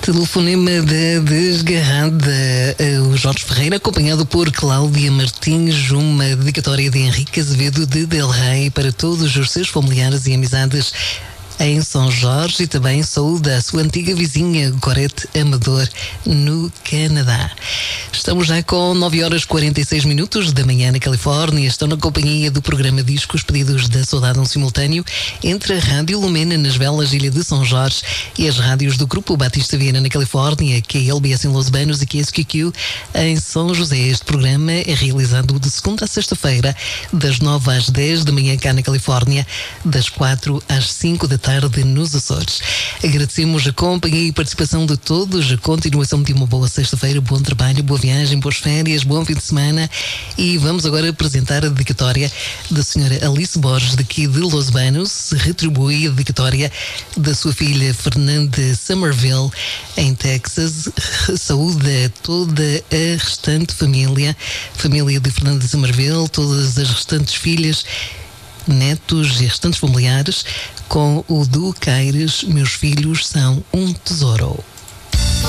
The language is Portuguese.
Telefonema da Desgarrada, o Jorge Ferreira, acompanhado por Cláudia Martins, uma dedicatória de Henrique Azevedo de Del Rey para todos os seus familiares e amizades em São Jorge, e também saúde à sua antiga vizinha Gorete Amador, no Canadá. Estamos já com 9h46 da manhã na Califórnia. Estão na companhia do programa Discos Pedidos da Saudade, um simultâneo entre a Rádio Lumena nas Velas, Ilha de São Jorge, e as rádios do Grupo Batista Viana na Califórnia, que é LBS em Los Banos e que é SQQ em São José. Este programa é realizado de segunda a sexta-feira, das 9 às 10 da manhã cá na Califórnia, das 4 às 5 da tarde nos Açores. Agradecemos a companhia e participação de todos, a continuação de uma boa sexta-feira, bom trabalho, boa viagem, boas férias, bom fim de semana, e vamos agora apresentar a dedicatória da senhora Alice Borges, daqui de Los Banos. Se retribui a dedicatória da sua filha Fernanda Somerville, em Texas. Saúde a toda a restante família de Fernanda Somerville, todas as restantes filhas, netos e restantes familiares, com o do Caires, meus filhos são um tesouro.